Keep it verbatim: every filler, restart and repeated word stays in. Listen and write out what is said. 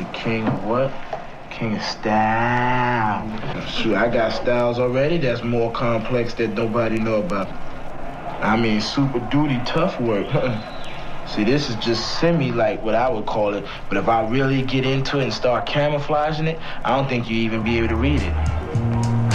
the king of what? King of style. Shoot, I got styles already that's more complex that nobody know about. I mean, super duty tough work. See, this is just semi, like what I would call it. But if I really get into it and start camouflaging it, I don't think you even be able to read it.